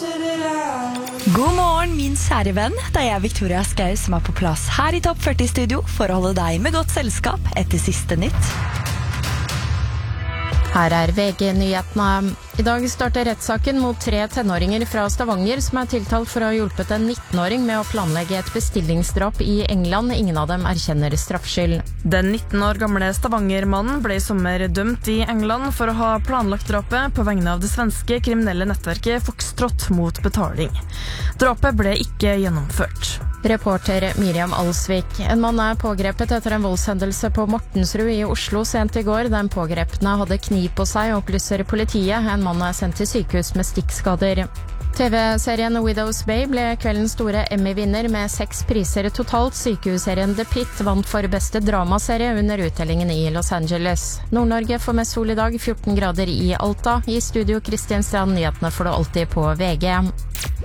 God morgen, min kjære venn. Det er jeg, Victoria Skau, som er på plass her i Topp 40-studio for å holde deg med godt selskap etter siste nytt. Her er VG-nyhetene. I dag starter rettssaken mot 3 tenåringer fra Stavanger som er tiltalt for å ha hjulpet en 19-åring med å planlegge et bestillingsdrap i England. Ingen av dem erkjenner straffskyld. Den 19 år gamle Stavanger-mannen ble i sommer dømt i England for å ha planlagt drapet på vegne av det svenske kriminelle nettverket Foxtrot mot betaling. Drapet ble ikke gjennomført. Reporter Miriam Alsvik. En mann er pågrepet etter en voldshendelse på Mortensrud i Oslo sent i går. Den pågrepne hadde kniv på seg, opplyser politiet. En mann er sendt til sykehus med stikkskader. TV-serien Widow's Bay ble kveldens store Emmy-vinner med 6 priser totalt. Sykehusserien The Pit vant for beste dramaserie under uttellingen i Los Angeles. Nord-Norge får mest sol i dag, 14 grader i Alta. I studio Kristian Strand, nyhetene får du alltid på VG.